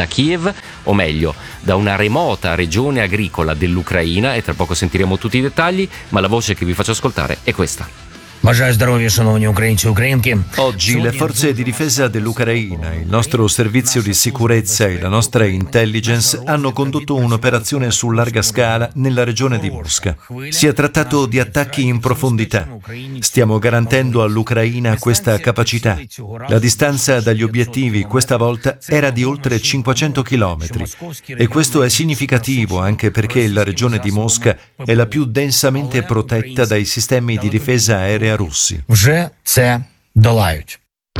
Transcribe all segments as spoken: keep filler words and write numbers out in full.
da Kiev, o meglio, da una remota regione agricola dell'Ucraina, e tra poco sentiremo tutti i dettagli, ma la voce che vi faccio ascoltare è questa. Бажаю здоров'я, шановні українці і українки. Oggi le forze di difesa dell'Ucraina, il nostro servizio di sicurezza e la nostra intelligence hanno condotto un'operazione su larga scala nella regione di Mosca. Si è trattato di attacchi in profondità. Stiamo garantendo all'Ucraina questa capacità. La distanza dagli obiettivi questa volta era di oltre cinquecento chilometri e questo è significativo anche perché la regione di Mosca è la più densamente protetta dai sistemi di difesa aerea russi. Вже це долають.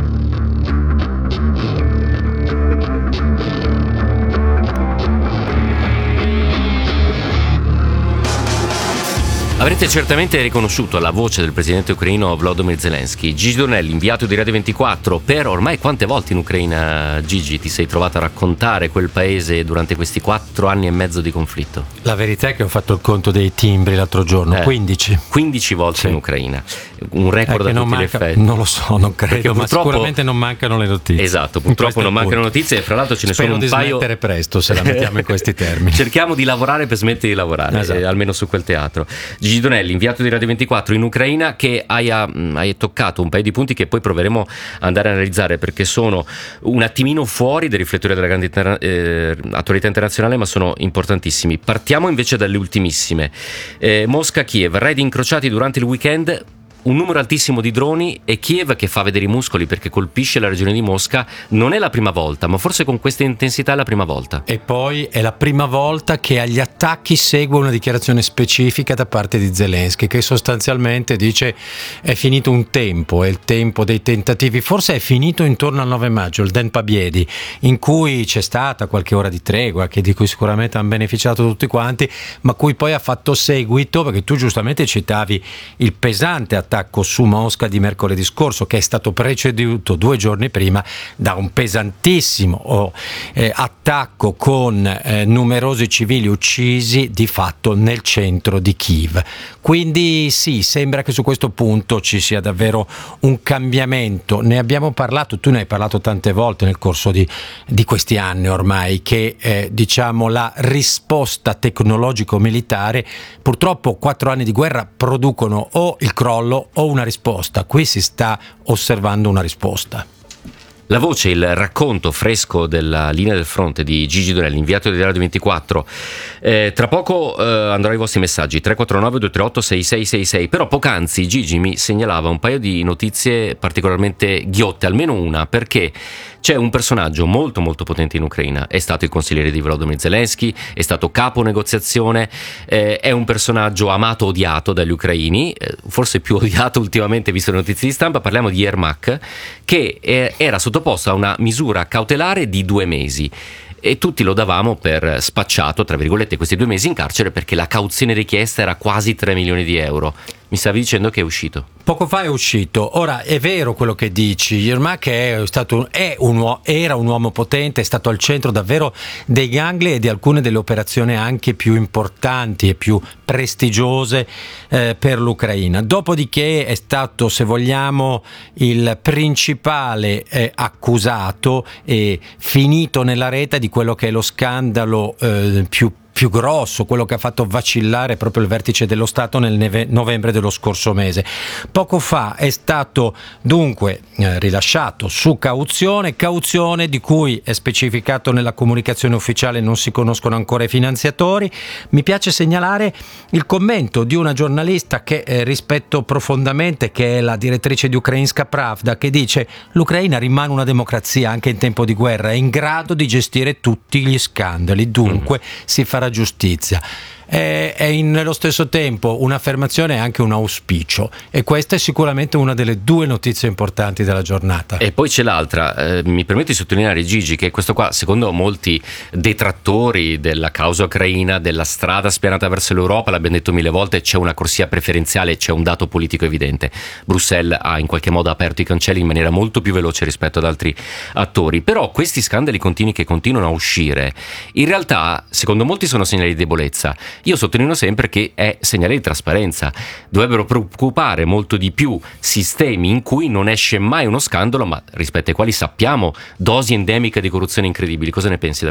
Avrete certamente riconosciuto la voce del presidente ucraino Volodymyr Zelensky. Gigi Dornelli, inviato di Radio ventiquattro. Per ormai quante volte in Ucraina, Gigi, ti sei trovato a raccontare quel paese durante questi quattro anni e mezzo di conflitto? La verità è che ho fatto il conto dei timbri l'altro giorno, eh, quindici. quindici volte sì. In Ucraina. Un record eh, a tutti manca, gli effetti. Non lo so, non credo, Perché ma purtroppo, sicuramente non mancano le notizie. Esatto, purtroppo non mancano notizie e fra l'altro ce ne Spero sono un di paio. smettere presto, se la mettiamo in questi termini. Cerchiamo di lavorare per smettere di lavorare, esatto. eh, almeno su quel teatro. Gigi Donelli, inviato di Radio ventiquattro in Ucraina, che hai, hai toccato un paio di punti che poi proveremo ad andare a analizzare perché sono un attimino fuori dai riflettori della grande interna- eh, attualità internazionale, ma sono importantissimi. Partiamo invece dalle ultimissime. eh, Mosca-Kiev, raid incrociati durante il weekend, un numero altissimo di droni e Kiev che fa vedere i muscoli perché colpisce la regione di Mosca. Non è la prima volta, ma forse con questa intensità è la prima volta. E poi è la prima volta che agli attacchi segue una dichiarazione specifica da parte di Zelensky, che sostanzialmente dice è finito un tempo, è il tempo dei tentativi, forse è finito intorno al nove maggio, il Den Pabiedi, in cui c'è stata qualche ora di tregua, che di cui sicuramente hanno beneficiato tutti quanti, ma cui poi ha fatto seguito, perché tu giustamente citavi il pesante attacco attacco su Mosca di mercoledì scorso, che è stato preceduto due giorni prima da un pesantissimo oh, eh, attacco con eh, numerosi civili uccisi di fatto nel centro di Kiev. Quindi sì, sembra che su questo punto ci sia davvero un cambiamento. Ne abbiamo parlato, tu ne hai parlato tante volte nel corso di, di questi anni ormai, che eh, diciamo la risposta tecnologico-militare, purtroppo quattro anni di guerra producono o il crollo o una risposta. Qui si sta osservando una risposta. La voce, il racconto fresco della linea del fronte di Gigi Donelli, inviato di Radio ventiquattro. Eh, tra poco eh, andrò ai vostri messaggi tre quattro nove due tre otto sei sei sei sei. Però poc'anzi Gigi mi segnalava un paio di notizie particolarmente ghiotte, almeno una, perché c'è un personaggio molto molto potente in Ucraina. È stato il consigliere di Volodymyr Zelensky, è stato capo negoziazione, eh, è un personaggio amato odiato dagli ucraini, eh, forse più odiato ultimamente visto le notizie di stampa. Parliamo di Yermak, che eh, era sottoposto a una misura cautelare di due mesi e tutti lo davamo per spacciato, tra virgolette, questi due mesi in carcere, perché la cauzione richiesta era quasi tre milioni di euro. Mi stavi dicendo che è uscito. Poco fa è uscito. Ora, è vero quello che dici. Yermak è stato, è un uomo, era un uomo potente, è stato al centro davvero dei gangli e di alcune delle operazioni anche più importanti e più prestigiose eh, per l'Ucraina. Dopodiché è stato, se vogliamo, il principale eh, accusato e finito nella rete di quello che è lo scandalo eh, più più grosso, quello che ha fatto vacillare proprio il vertice dello Stato nel neve- novembre dello scorso mese. Poco fa è stato dunque eh, rilasciato su cauzione, cauzione di cui è specificato nella comunicazione ufficiale non si conoscono ancora i finanziatori. Mi piace segnalare il commento di una giornalista che eh, rispetto profondamente, che è la direttrice di Ukrainska Pravda, che dice: l'Ucraina rimane una democrazia anche in tempo di guerra, è in grado di gestire tutti gli scandali, dunque mm. si farà giustizia. È, è in, nello stesso tempo un'affermazione e anche un auspicio, e questa è sicuramente una delle due notizie importanti della giornata. E poi c'è l'altra, eh, mi permetti di sottolineare, Gigi, che questo qua, secondo molti detrattori della causa ucraina, della strada spianata verso l'Europa, l'abbiamo detto mille volte, c'è una corsia preferenziale, c'è un dato politico evidente. Bruxelles ha in qualche modo aperto i cancelli in maniera molto più veloce rispetto ad altri attori, però questi scandali continui che continuano a uscire, in realtà secondo molti sono segnali di debolezza. Io sottolineo sempre che è segnale di trasparenza. Dovrebbero preoccupare molto di più sistemi in cui non esce mai uno scandalo, ma rispetto ai quali sappiamo dosi endemiche di corruzione incredibili. Cosa ne pensi?